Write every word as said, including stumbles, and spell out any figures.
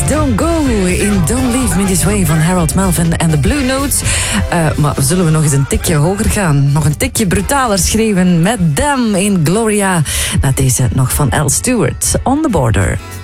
Don't Go in Don't Leave Me This Way van Harold Melvin en de Blue Notes. Uh, maar zullen we nog eens een tikje hoger gaan? Nog een tikje brutaler schreven met Them in Gloria. Na deze nog van Al Stewart, On The Border.